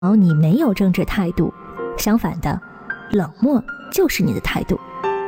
你没有政治态度，相反的，冷漠就是你的态度。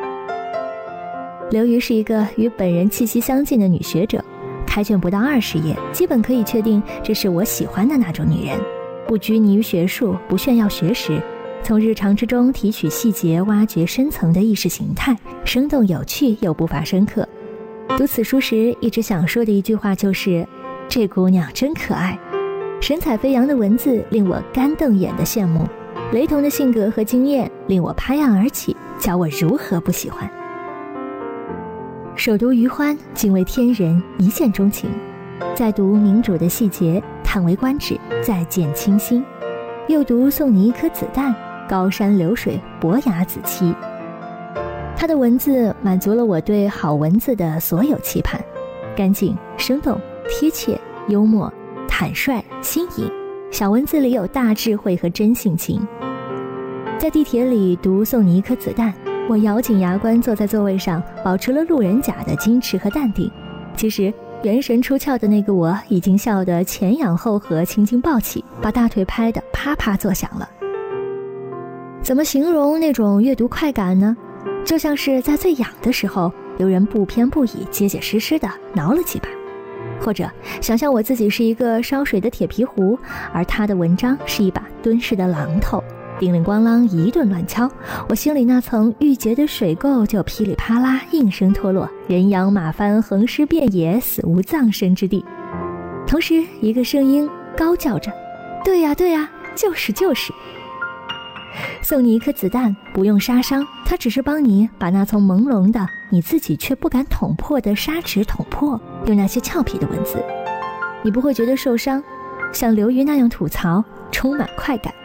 刘瑜是一个与本人气息相近的女学者，开卷不到20页，基本可以确定这是我喜欢的那种女人，不拘泥于学术，不炫耀学识，从日常之中提取细节，挖掘深层的意识形态，生动有趣又不乏深刻。读此书时一直想说的一句话就是这姑娘真可爱。神采飞扬的文字令我干瞪眼的羡慕，雷同的性格和经验令我拍案而起，教我如何不喜欢。首读余欢，惊为天人，一见钟情；再读民主的细节，叹为观止，再见倾心；又读送你一颗子弹，高山流水，伯牙子期。他的文字满足了我对好文字的所有期盼，干净、生动、贴切、幽默、坦率、新颖，小文字里有大智慧和真性情。在地铁里读送你一颗子弹，我咬紧牙关坐在座位上，保持了路人甲的矜持和淡定。其实元神出窍的那个我已经笑得前仰后合，青筋暴起，把大腿拍得啪啪作响了。怎么形容那种阅读快感呢？就像是在最痒的时候，有人不偏不倚，结结实实地挠了几把。或者想象我自己是一个烧水的铁皮壶，而他的文章是一把蹲式的榔头，叮铃咣啷一顿乱敲，我心里那层郁结的水垢就噼里啪啦应声脱落，人仰马翻，横尸遍野，死无葬身之地。同时一个声音高叫着，对呀对呀，就是送你一颗子弹，不用杀伤，它只是帮你把那层朦胧的你自己却不敢捅破的砂纸捅破，用那些俏皮的文字，你不会觉得受伤，像刘瑜那样吐槽，充满快感。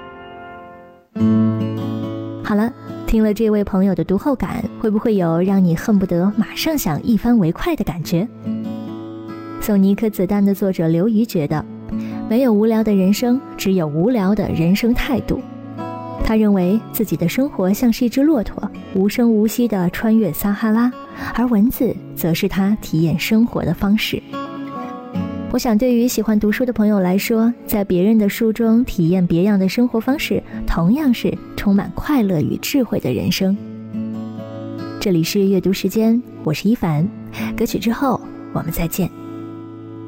好了，听了这位朋友的读后感，会不会有让你恨不得马上想一番为快的感觉？送你一颗子弹的作者刘瑜觉得，没有无聊的人生，只有无聊的人生态度。他认为自己的生活像是一只骆驼，无声无息地穿越撒哈拉，而文字则是他体验生活的方式。我想对于喜欢读书的朋友来说，在别人的书中体验别样的生活方式，同样是充满快乐与智慧的人生。这里是阅读时间，我是一凡，歌曲之后我们再见。